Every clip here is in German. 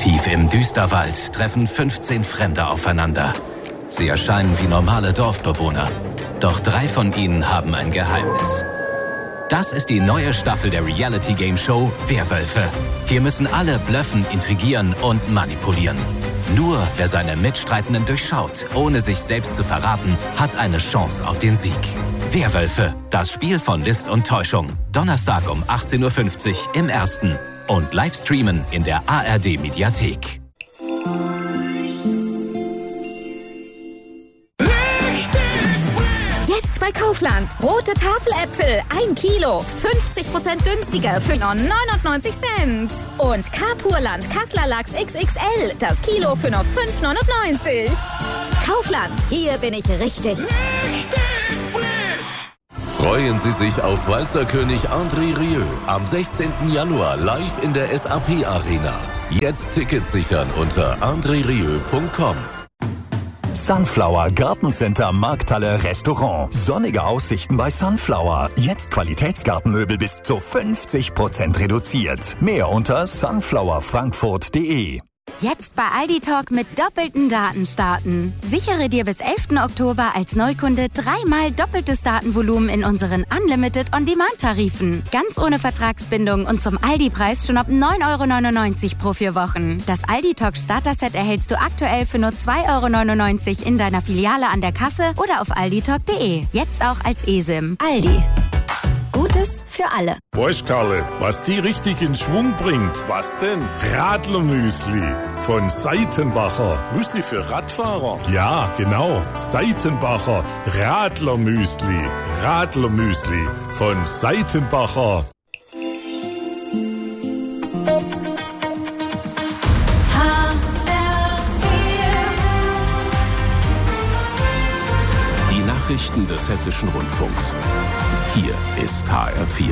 Tief im Düsterwald treffen 15 Fremde aufeinander. Sie erscheinen wie normale Dorfbewohner. Doch 3 von ihnen haben ein Geheimnis. Das ist die neue Staffel der Reality-Game-Show Werwölfe. Hier müssen alle blöffen, intrigieren und manipulieren. Nur wer seine Mitstreitenden durchschaut, ohne sich selbst zu verraten, hat eine Chance auf den Sieg. Werwölfe, das Spiel von List und Täuschung. Donnerstag um 18:50 Uhr im Ersten. Und live streamen in der ARD-Mediathek. Jetzt bei Kaufland. Rote Tafeläpfel, 1 Kilo. 50% günstiger für nur 99 Cent. Und Kapurland Kassler Lachs XXL. Das Kilo für nur 5,99. Kaufland, hier bin ich richtig. Freuen Sie sich auf Walzerkönig André Rieu am 16. Januar live in der SAP Arena. Jetzt Tickets sichern unter andrerieu.com. Sunflower Gartencenter Markthalle Restaurant. Sonnige Aussichten bei Sunflower. Jetzt Qualitätsgartenmöbel bis zu 50% reduziert. Mehr unter sunflowerfrankfurt.de. Jetzt bei Aldi Talk mit doppelten Daten starten. Sichere dir bis 11. Oktober als Neukunde 3-mal doppeltes Datenvolumen in unseren Unlimited On-Demand-Tarifen. Ganz ohne Vertragsbindung und zum Aldi-Preis schon ab 9,99 € pro 4 Wochen. Das Aldi Talk Starter-Set erhältst du aktuell für nur 2,99 € in deiner Filiale an der Kasse oder auf alditalk.de. Jetzt auch als eSIM. Aldi. Gutes für alle. Weißt Karle, was die richtig in Schwung bringt? Was denn? Radlermüsli von Seitenbacher. Müsli für Radfahrer? Ja, genau. Seitenbacher Radlermüsli. Radlermüsli von Seitenbacher. Die Nachrichten des Hessischen Rundfunks. Hier ist HR4.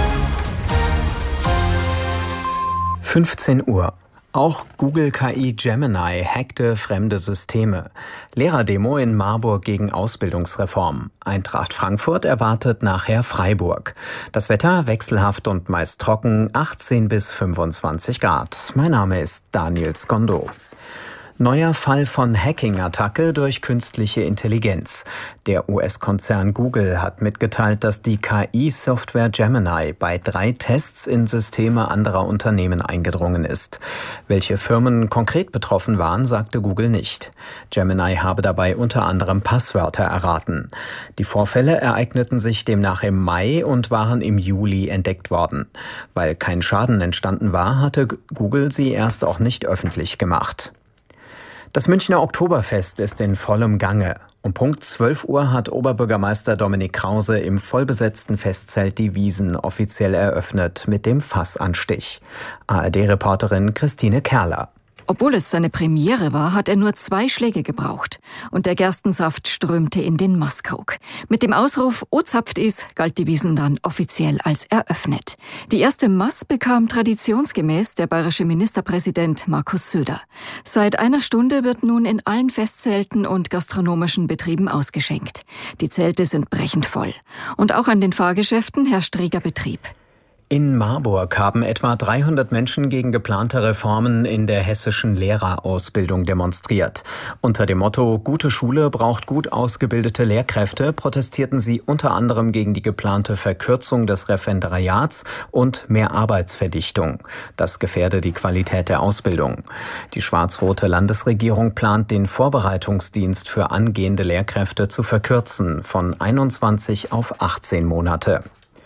15 Uhr. Auch Google KI Gemini hackte fremde Systeme. Lehrerdemo in Marburg gegen Ausbildungsreform. Eintracht Frankfurt erwartet nachher Freiburg. Das Wetter wechselhaft und meist trocken, 18 bis 25 Grad. Mein Name ist Daniel Skondo. Neuer Fall von Hacking-Attacke durch künstliche Intelligenz. Der US-Konzern Google hat mitgeteilt, dass die KI-Software Gemini bei 3 Tests in Systeme anderer Unternehmen eingedrungen ist. Welche Firmen konkret betroffen waren, sagte Google nicht. Gemini habe dabei unter anderem Passwörter erraten. Die Vorfälle ereigneten sich demnach im Mai und waren im Juli entdeckt worden. Weil kein Schaden entstanden war, hatte Google sie erst auch nicht öffentlich gemacht. Das Münchner Oktoberfest ist in vollem Gange. Um Punkt 12 Uhr hat Oberbürgermeister Dominik Krause im vollbesetzten Festzelt die Wiesn offiziell eröffnet mit dem Fassanstich. ARD-Reporterin Christine Kerler. Obwohl es seine Premiere war, hat er nur 2 Schläge gebraucht. Und der Gerstensaft strömte in den Maßkrug. Mit dem Ausruf "O zapft is" galt die Wiesn dann offiziell als eröffnet. Die erste Maß bekam traditionsgemäß der bayerische Ministerpräsident Markus Söder. Seit einer Stunde wird nun in allen Festzelten und gastronomischen Betrieben ausgeschenkt. Die Zelte sind brechend voll. Und auch an den Fahrgeschäften herrscht reger Betrieb. In Marburg haben etwa 300 Menschen gegen geplante Reformen in der hessischen Lehrerausbildung demonstriert. Unter dem Motto "Gute Schule braucht gut ausgebildete Lehrkräfte" protestierten sie unter anderem gegen die geplante Verkürzung des Referendariats und mehr Arbeitsverdichtung. Das gefährde die Qualität der Ausbildung. Die schwarz-rote Landesregierung plant, den Vorbereitungsdienst für angehende Lehrkräfte zu verkürzen von 21 auf 18 Monate.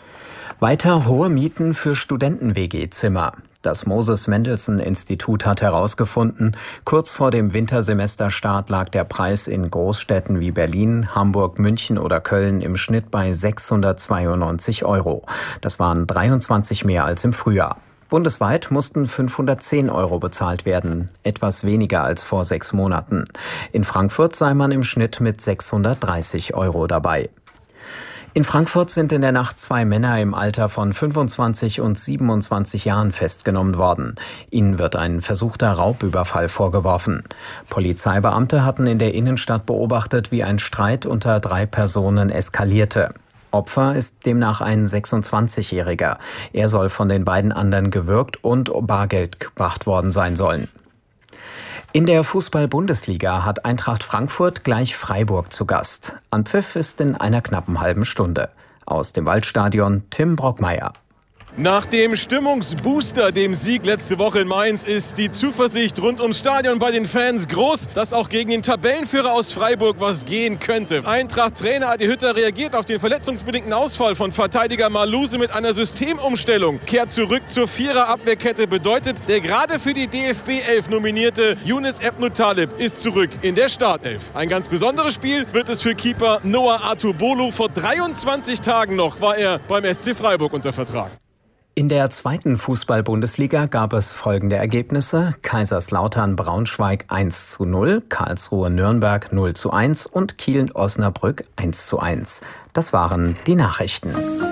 Weiter hohe Mieten für Studenten-WG-Zimmer. Das Moses-Mendelssohn-Institut hat herausgefunden, kurz vor dem Wintersemesterstart lag der Preis in Großstädten wie Berlin, Hamburg, München oder Köln im Schnitt bei 692 €. Das waren 23 mehr als im Frühjahr. Bundesweit mussten 510 € bezahlt werden, etwas weniger als vor 6 Monaten. In Frankfurt sei man im Schnitt mit 630 € dabei. In Frankfurt sind in der Nacht 2 Männer im Alter von 25 und 27 Jahren festgenommen worden. Ihnen wird ein versuchter Raubüberfall vorgeworfen. Polizeibeamte hatten in der Innenstadt beobachtet, wie ein Streit unter 3 Personen eskalierte. Opfer ist demnach ein 26-Jähriger. Er soll von den beiden anderen gewürgt und Bargeld gebracht worden sein sollen. In der Fußball-Bundesliga hat Eintracht Frankfurt gleich Freiburg zu Gast. Anpfiff ist in einer knappen halben Stunde. Aus dem Waldstadion Tim Brockmeier. Nach dem Stimmungsbooster, dem Sieg letzte Woche in Mainz, ist die Zuversicht rund ums Stadion bei den Fans groß, dass auch gegen den Tabellenführer aus Freiburg was gehen könnte. Eintracht-Trainer Adi Hütter reagiert auf den verletzungsbedingten Ausfall von Verteidiger Maluse mit einer Systemumstellung. Kehrt zurück zur Vierer-Abwehrkette bedeutet, der gerade für die DFB 11 nominierte Younes Ebnou Talib ist zurück in der Startelf. Ein ganz besonderes Spiel wird es für Keeper Noah Atubolu. Vor 23 Tagen noch war er beim SC Freiburg unter Vertrag. In der zweiten Fußball-Bundesliga gab es folgende Ergebnisse: Kaiserslautern-Braunschweig 1:0, Karlsruhe-Nürnberg 0:1 und Kiel-Osnabrück 1:1. Das waren die Nachrichten.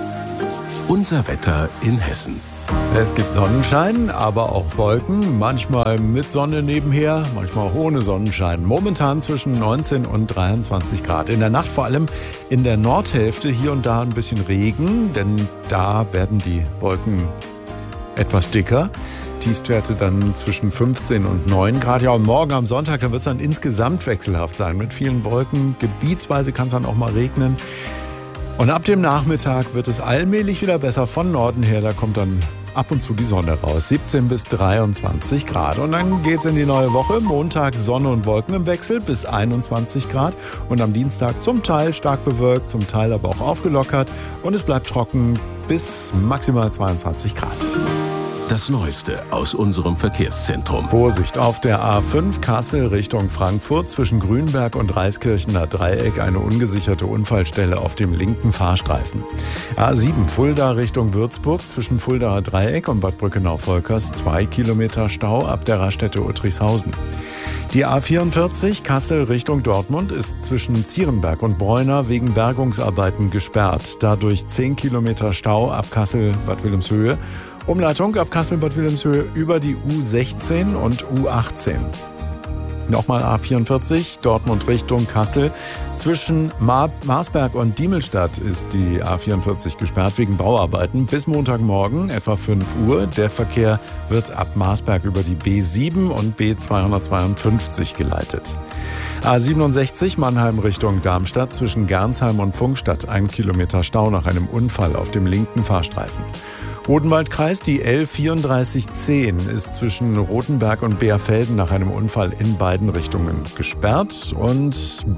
Unser Wetter in Hessen. Es gibt Sonnenschein, aber auch Wolken, manchmal mit Sonne nebenher, manchmal auch ohne Sonnenschein. Momentan zwischen 19 und 23 Grad. In der Nacht vor allem in der Nordhälfte hier und da ein bisschen Regen, denn da werden die Wolken etwas dicker. Tiefstwerte dann zwischen 15 und 9 Grad. Ja, und morgen am Sonntag, da wird es dann insgesamt wechselhaft sein mit vielen Wolken. Gebietsweise kann es dann auch mal regnen. Und ab dem Nachmittag wird es allmählich wieder besser von Norden her. Da kommt dann ab und zu die Sonne raus. 17 bis 23 Grad. Und dann geht's in die neue Woche. Montag Sonne und Wolken im Wechsel bis 21 Grad. Und am Dienstag zum Teil stark bewölkt, zum Teil aber auch aufgelockert. Und es bleibt trocken bis maximal 22 Grad. Das Neueste aus unserem Verkehrszentrum. Vorsicht, auf der A5 Kassel Richtung Frankfurt zwischen Grünberg und Reiskirchener Dreieck eine ungesicherte Unfallstelle auf dem linken Fahrstreifen. A7 Fulda Richtung Würzburg zwischen Fuldaer Dreieck und Bad Brückenau-Volkers 2 Kilometer Stau ab der Raststätte Uttrichshausen. Die A44 Kassel Richtung Dortmund ist zwischen Zierenberg und Bräuner wegen Bergungsarbeiten gesperrt. Dadurch 10 Kilometer Stau ab Kassel-Bad Wilhelmshöhe. Umleitung ab Kassel-Bad Wilhelmshöhe über die U16 und U18. Nochmal A44, Dortmund Richtung Kassel. Zwischen Marsberg und Diemelstadt ist die A44 gesperrt wegen Bauarbeiten. Bis Montagmorgen, etwa 5 Uhr. Der Verkehr wird ab Marsberg über die B7 und B252 geleitet. A67 Mannheim Richtung Darmstadt zwischen Gernsheim und Pfungstadt. 1 Kilometer Stau nach einem Unfall auf dem linken Fahrstreifen. Odenwaldkreis, die L3410 ist zwischen Rothenberg und Beerfelden nach einem Unfall in beiden Richtungen gesperrt. Und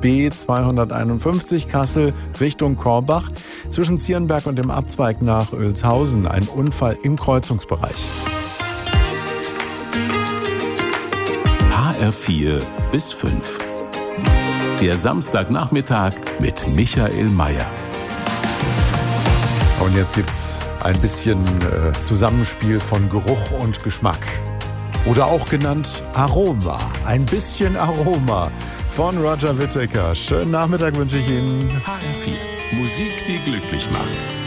B251 Kassel Richtung Korbach zwischen Zierenberg und dem Abzweig nach Oelshausen. Ein Unfall im Kreuzungsbereich. HR4 bis 5. Der Samstagnachmittag mit Michael Mayer. Und jetzt gibt's ein bisschen Zusammenspiel von Geruch und Geschmack. Oder auch genannt Aroma. Ein bisschen Aroma von Roger Whittaker. Schönen Nachmittag wünsche ich Ihnen. HR4. Musik, die glücklich macht.